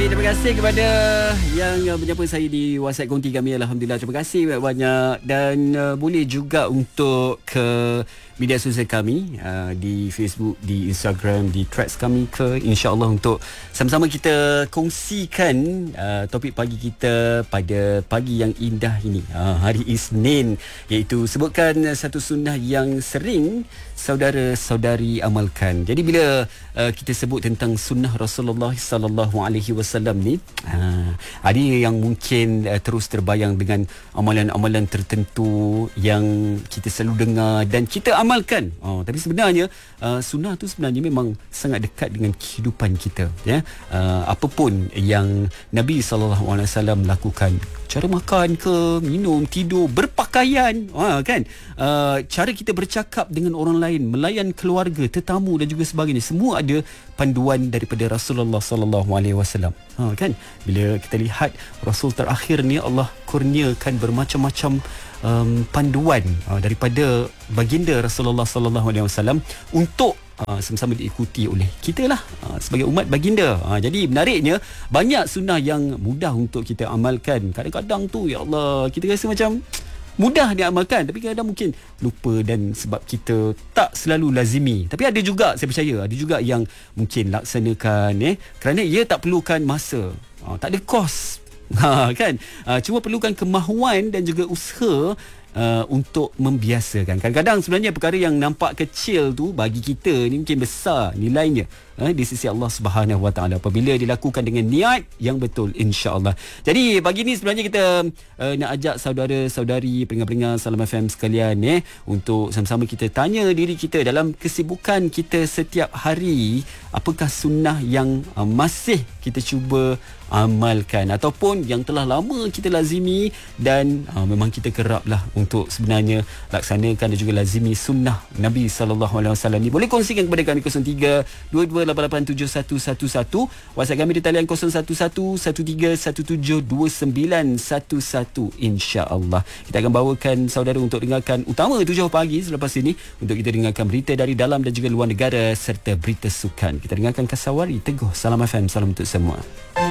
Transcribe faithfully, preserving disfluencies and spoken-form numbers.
Okey, terima kasih kepada yang uh, menyapa saya di WhatsApp konti kami. Alhamdulillah, terima kasih banyak-banyak. Dan uh, boleh juga untuk ke media sosial kami, uh, di Facebook, di Instagram, di threads kami ke, insya-Allah untuk sama-sama kita kongsikan uh, topik pagi kita pada pagi yang indah ini, uh, hari Isnin, iaitu sebutkan satu sunnah yang sering saudara-saudari amalkan. Jadi bila uh, kita sebut tentang sunnah Rasulullah sallallahu alaihi wasallam ni, uh, ada yang mungkin uh, terus terbayang dengan amalan-amalan tertentu yang kita selalu dengar dan kita amalkan. Oh, tapi sebenarnya uh, sunnah tu sebenarnya memang sangat dekat dengan kehidupan kita, ya. Uh, apapun yang Nabi sallallahu alaihi wasallam lakukan, cara makan ke, minum, tidur, berpakaian, ha, kan, uh, cara kita bercakap dengan orang lain, melayan keluarga, tetamu dan juga sebagainya, semua ada panduan daripada Rasulullah sallallahu alaihi wasallam. Ha, kan, bila kita lihat Rasul terakhir ni, Allah kurniakan bermacam-macam um, panduan uh, daripada baginda Rasulullah sallallahu alaihi wasallam untuk Uh, sama-sama diikuti oleh kita lah, uh, sebagai umat baginda. uh, Jadi menariknya, banyak sunnah yang mudah untuk kita amalkan. Kadang-kadang tu, ya Allah, kita rasa macam mudah diamalkan, tapi kadang-kadang mungkin lupa dan sebab kita tak selalu lazimi. Tapi ada juga, saya percaya, ada juga yang mungkin laksanakan eh, kerana ia tak perlukan masa, uh, tak ada kos, ha, kan, uh, cuma perlukan kemahuan dan juga usaha Uh, untuk membiasakan. Kadang-kadang sebenarnya perkara yang nampak kecil tu bagi kita ni mungkin besar nilainya uh, di sisi Allah Subhanahu Wa Taala apabila dilakukan dengan niat yang betul, insya-Allah. Jadi pagi ni sebenarnya kita uh, nak ajak saudara-saudari pendengar-pendengar Salam F M sekalian eh, untuk sama-sama kita tanya diri kita dalam kesibukan kita setiap hari, apakah sunnah yang uh, masih kita cuba amalkan ataupun yang telah lama kita lazimi dan uh, memang kita keraplah untuk sebenarnya laksanakan dan juga lazimi sunnah Nabi sallallahu alaihi wasallam ni. Boleh kongsikan kepada kami kosong tiga dua dua lapan lapan tujuh satu satu satu, WhatsApp kami di talian kosong satu satu satu tiga satu tujuh dua sembilan satu satu, insya-Allah. Kita akan bawakan saudara untuk dengarkan utama tujuh pagi selepas ini untuk kita dengarkan berita dari dalam dan juga luar negara serta berita sukan. Kita dengarkan Kasawari Teguh. Salam F M, salam untuk semua.